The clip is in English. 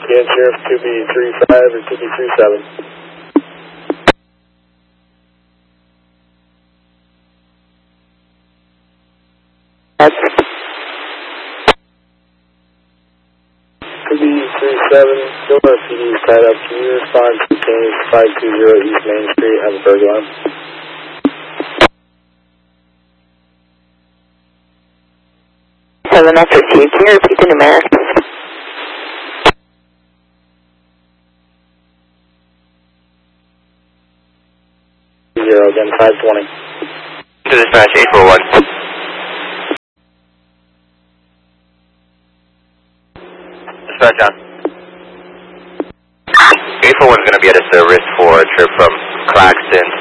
Scan Sheriff 2B35 or 2B37. Yes. 2B37, Silver PD is tied up. Can you respond to case 520 East Main Street? Have a burglar alarm. Seven after Chief, can you repeat the numeric? Zero again, 520. To dispatch 841. Dispatch on. 841 is going to be at a service for a trip from Claxton